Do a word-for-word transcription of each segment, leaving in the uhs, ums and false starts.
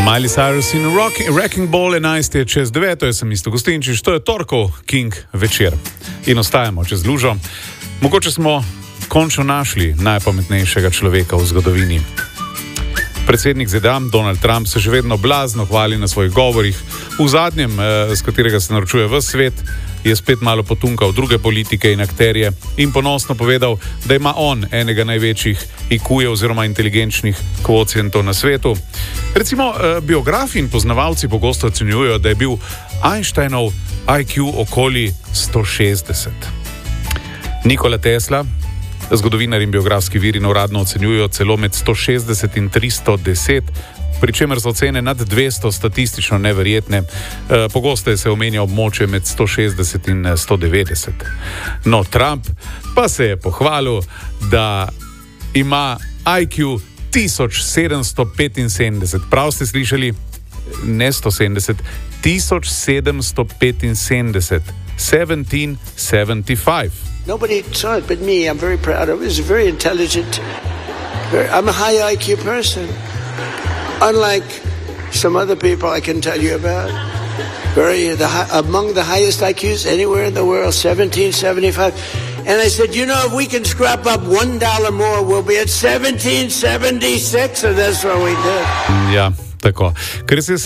Miley Cyrus in Rock, Wrecking Ball enajst je čez deveto, jaz sem Isto Gostinčič, to je torkov King večer. In ostajamo čez lužo. Mogoče smo končno našli najpametnejšega človeka v zgodovini. Predsednik Z D A Donald Trump se še vedno blazno hvali na svojih govorih. V zadnjem, eh, z katerega se naročuje ves svet, je spet malo potunkal druge politike in akterje in ponosno povedal, da ima on enega največjih I Q-jev oziroma inteligenčnih kvocientov na svetu. Recimo, eh, biografi in poznavalci pogosto ocenjujejo, da je bil Einsteinov I Q okoli sto šestdeset. Nikola Tesla, zgodovinar in biografski viri uradno ocenjujejo celo med sto šestdeset in tristo deset, pri čemer so ocene nad dvesto statistično neverjetne. E, pogosteje se omenja območje med sto šestdeset in sto devetdeset. No, Trump pa se je pohvalil, da ima I Q tisoč sedemsto petinsedemdeset. Prav ste slišali? Ne sto sedemdeset, tisoč sedemsto petinsedemdeset. sedemnajsto sedemdeset pet. Nobody saw it but me. I'm very proud of it. He's very intelligent. Very, I'm a high I Q person. Unlike some other people I can tell you about. Very the, among the highest I Qs anywhere in the world, seventeen seventy-five. And I said, you know, if we can scrap up one dollar more, we'll be at seventeen seventy-six, and that's what we did. Ja, tako. Ker se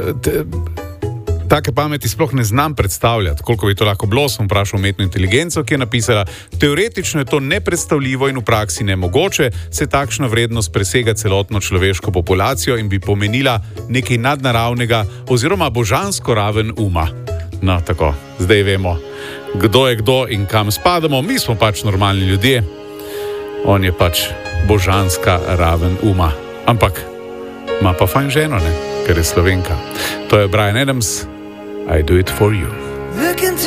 take pameti sploh ne znam predstavljati, koliko bi to lahko bilo, sem vprašal umetno inteligenco, ki je napisala, teoretično je to nepredstavljivo in v praksi nemogoče, se takšna vrednost presega celotno človeško populacijo in bi pomenila nekaj nadnaravnega oziroma božansko raven uma. No, tako, zdaj vemo, kdo je kdo in kam spadamo, mi smo pač normalni ljudje, on je pač božanska raven uma. Ampak, ima pa fajn ženo, ne? Ker je Slovenka. To je Bryan Adams, I Do It For You.